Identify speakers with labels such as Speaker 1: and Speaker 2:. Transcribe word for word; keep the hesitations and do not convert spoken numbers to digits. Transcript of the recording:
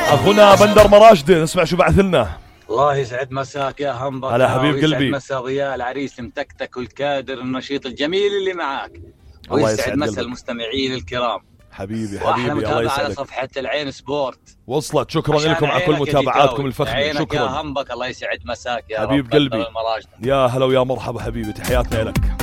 Speaker 1: اخونا بندر مراشدي، نسمع شو بعث لنا.
Speaker 2: الله يسعد مساك يا همبك.
Speaker 1: هلا حبيب قلبي.
Speaker 2: ويسعد مسا ضياء العريس المتكتك والكادر النشيط الجميل اللي معاك.
Speaker 1: الله
Speaker 2: ويسعد
Speaker 1: يسعد
Speaker 2: مسا
Speaker 1: قلبك.
Speaker 2: المستمعين الكرام.
Speaker 1: حبيبي
Speaker 2: واحلى
Speaker 1: حبيبي الله
Speaker 2: متابعة على
Speaker 1: يسعدك.
Speaker 2: صفحة العين سبورت.
Speaker 1: وصلت، شكرا
Speaker 2: عشان
Speaker 1: لكم على كل
Speaker 2: عينك يا
Speaker 1: متابعاتكم
Speaker 2: جداوي.
Speaker 1: الفخمة.
Speaker 2: عينك
Speaker 1: شكرا
Speaker 2: يا همبك، الله يسعد مساك يا
Speaker 1: حبيب
Speaker 2: رب.
Speaker 1: قلبي.
Speaker 2: بندر المراجد.
Speaker 1: يا هلا ويا مرحبا حبيبي، تحياتنا لك.